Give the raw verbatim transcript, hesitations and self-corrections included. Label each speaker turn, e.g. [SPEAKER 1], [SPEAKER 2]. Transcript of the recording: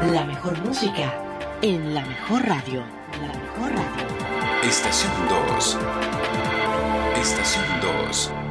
[SPEAKER 1] La mejor música en la mejor radio. La mejor radio.
[SPEAKER 2] Estación dos. Estación dos.